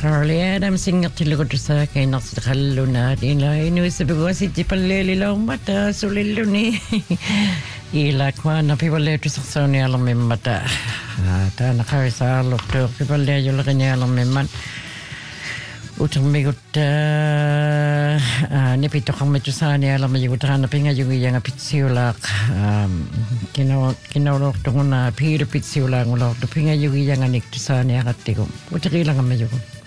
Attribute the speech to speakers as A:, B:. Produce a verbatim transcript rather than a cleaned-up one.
A: Charlie Adams ingertilugutu sa kay naksakalo na ila inusabigo si tipaleli lang mata suliluni ila kwa na pipaletu sa soni alam mata ta nakarisa doktor pipaleyo la kanya alam man utang migut ni pito kang medyo sani alam yung utang na pinga yung iyang pitsiulak kinaw kinawlok tungo na piro pitsiulak ngulok pinga yung iyang anik sani akatigo utang ilang medyo